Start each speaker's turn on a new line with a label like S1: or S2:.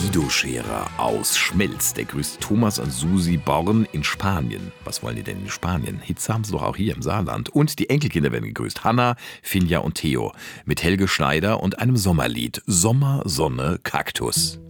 S1: Guido Scherer aus Schmelz. Der grüßt Thomas und Susi Born in Spanien. Was wollen die denn in Spanien? Hitze haben sie doch auch hier im Saarland. Und die Enkelkinder werden gegrüßt. Hanna, Finja und Theo. Mit Helge Schneider und einem Sommerlied. Sommer, Sonne, Kaktus.